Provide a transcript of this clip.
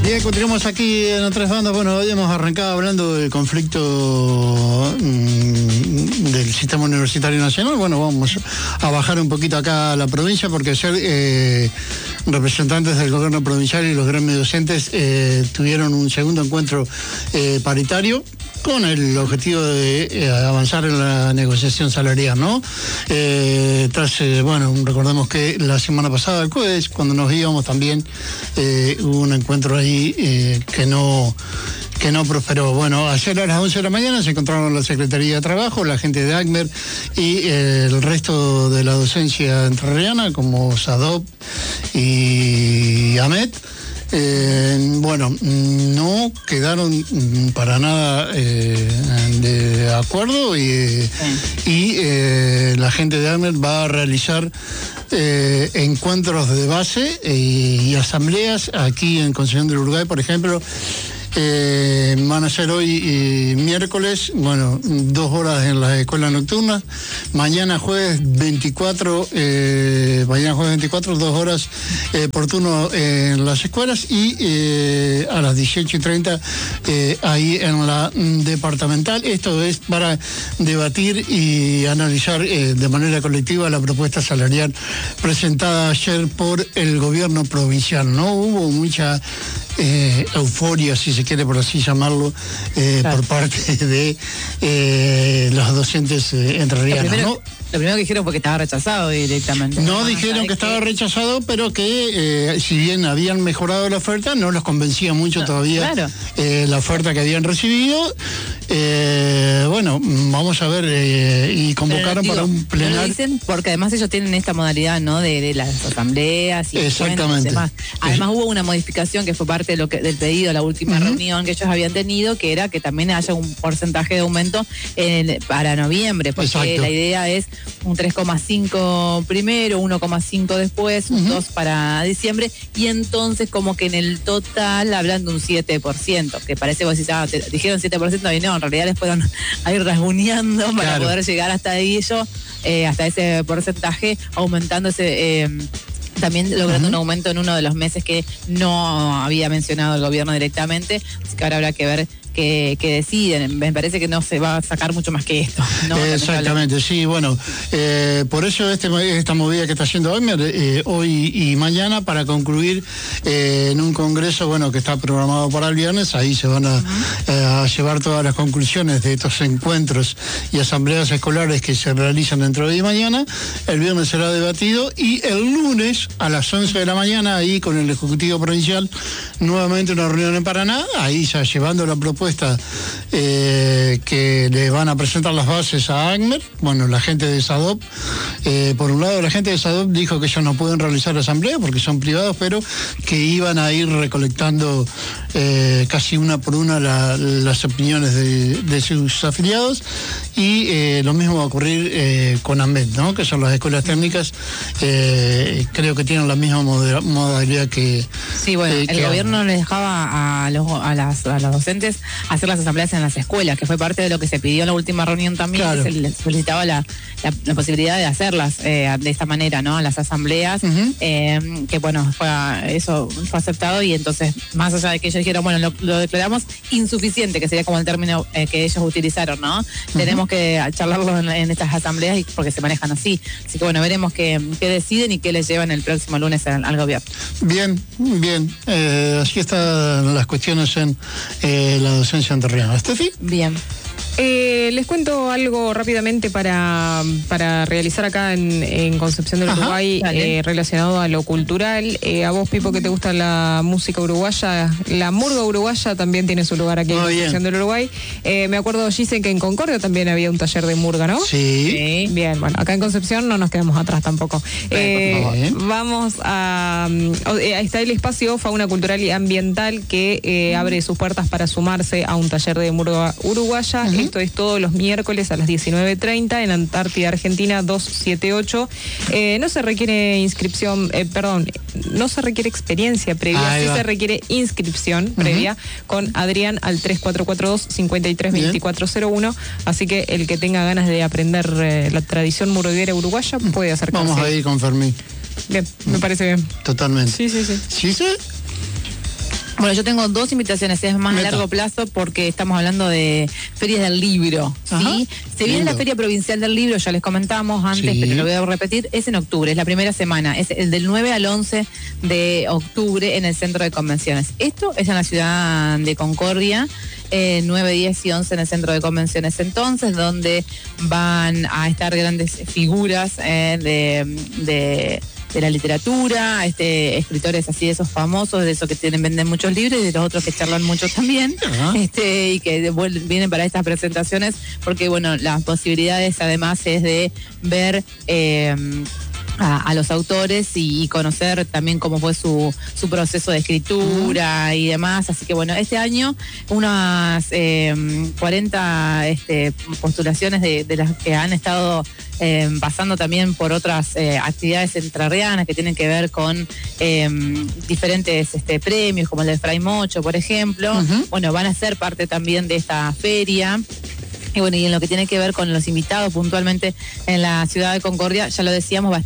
Bien, continuamos aquí en Otras Bandas. Bueno, hoy hemos arrancado hablando del conflicto del sistema universitario nacional. Bueno, vamos a bajar un poquito acá a la provincia porque ayer representantes del gobierno provincial y los gremios docentes tuvieron un segundo encuentro paritario con el objetivo de avanzar en la negociación salarial, ¿no? Bueno, recordemos que la semana pasada, el jueves, cuando nos íbamos también, hubo un encuentro ahí que no prosperó. Bueno, ayer a las 11 de la mañana se encontraron la Secretaría de Trabajo, la gente de ACMER y el resto de la docencia entrerriana, como SADOP y AMET. Bueno, no quedaron para nada de acuerdo y la gente de ACMER va a realizar encuentros de base y asambleas aquí en Concepción del Uruguay, por ejemplo. Van a ser hoy miércoles, bueno, 2 horas en las escuelas nocturnas. Mañana jueves 24, 2 horas por turno en las escuelas y a las 18:30 ahí en la departamental. Esto es para debatir y analizar de manera colectiva la propuesta salarial presentada ayer por el gobierno provincial. No hubo mucha euforia, si se quiere por así llamarlo, claro, por parte de los docentes entrerrianos, ¿no? Lo primero que dijeron fue que estaba rechazado directamente. No dijeron que estaba rechazado, pero que si bien habían mejorado la oferta, no los convencía mucho todavía, claro, la oferta que habían recibido. Bueno, vamos a ver, y convocaron para un plenario. Lo dicen porque además ellos tienen esta modalidad, ¿no? De las asambleas y exactamente. Demás. Además hubo una modificación que fue parte de del pedido, la última reunión que ellos habían tenido, que era que también haya un porcentaje de aumento para noviembre, porque exacto, la idea es un 3,5 primero, 1,5 después, un 2 para diciembre, y entonces como que en el total hablan de un 7%, que parece que vos decís, dijeron 7% y no, en realidad les fueron a ir rasguñando para claro, poder llegar hasta ello, hasta ese porcentaje, aumentando ese... también logrando un aumento en uno de los meses que no había mencionado el gobierno directamente, así que ahora habrá que ver que deciden. Me parece que no se va a sacar mucho más que esto, ¿no? Exactamente, sí, bueno, por eso esta movida que está haciendo ACMER hoy y mañana para concluir en un congreso, bueno, que está programado para el viernes. Ahí se van a llevar todas las conclusiones de estos encuentros y asambleas escolares que se realizan dentro de hoy y mañana. El viernes será debatido y el lunes a las 11 de la mañana, ahí con el Ejecutivo Provincial, nuevamente una reunión en Paraná, ahí ya llevando la propuesta que le van a presentar las bases a ACMER. Bueno, la gente de SADOP, por un lado la gente de SADOP dijo que ellos no pueden realizar asamblea porque son privados, pero que iban a ir recolectando casi una por una las opiniones de sus afiliados, y lo mismo va a ocurrir con AMET, ¿no? Que son las escuelas técnicas. Creo que tienen la misma modalidad que... Sí, bueno, el gobierno les dejaba a los docentes hacer las asambleas en las escuelas, que fue parte de lo que se pidió en la última reunión también, claro, que se les solicitaba la posibilidad de hacerlas de esta manera, ¿no? Las asambleas, que bueno, eso fue aceptado, y entonces, más allá de que ellos dijeron, bueno, lo declaramos insuficiente, que sería como el término que ellos utilizaron, ¿no? Tenemos que charlarlo en estas asambleas porque se manejan así. Así que bueno, veremos qué deciden y qué les llevan el próximo lunes al gobierno. Bien, así están las cuestiones en la docencia entrerriana. ¿Estefi? Bien. Les cuento algo rápidamente para realizar acá en Concepción del Uruguay, relacionado a lo cultural. A vos, Pipo, que te gusta la música uruguaya, la murga uruguaya también tiene su lugar aquí en Concepción del Uruguay. Me acuerdo, Gise, que en Concordia también había un taller de murga, ¿no? Sí. Bien, bueno, acá en Concepción no nos quedamos atrás tampoco. Vamos a... está el espacio Fauna Cultural y Ambiental que abre sus puertas para sumarse a un taller de murga uruguaya. Esto es todos los miércoles a las 19:30 en Antártida, Argentina 278. No se requiere inscripción, no se requiere experiencia previa, sí se requiere inscripción previa con Adrián al 3442-532401. Así que el que tenga ganas de aprender la tradición murguera uruguaya puede acercarse. Vamos a ir con Fermín. Bien, me parece bien. Totalmente. Sí. ¿Sí? Bueno, yo tengo 2 invitaciones, es más a largo plazo porque estamos hablando de ferias del libro, ¿sí? Se viene la Feria Provincial del Libro, ya les comentamos antes, pero lo voy a repetir, es en octubre, es la primera semana, es el del 9 al 11 de octubre en el Centro de Convenciones. Esto es en la ciudad de Concordia, 9, 10 y 11 en el Centro de Convenciones entonces, donde van a estar grandes figuras de la literatura, escritores así de esos famosos, de esos que venden muchos libros y de los otros que charlan mucho también, y que vienen para estas presentaciones, porque bueno, las posibilidades además es de ver a los autores y conocer también cómo fue su proceso de escritura y demás. Así que bueno, este año unas 40 postulaciones de las que han estado pasando también por otras actividades entrerrianas que tienen que ver con diferentes premios, como el de Fray Mocho, por ejemplo. Bueno, van a ser parte también de esta feria. Y bueno, y en lo que tiene que ver con los invitados puntualmente en la ciudad de Concordia, ya lo decíamos, va a estar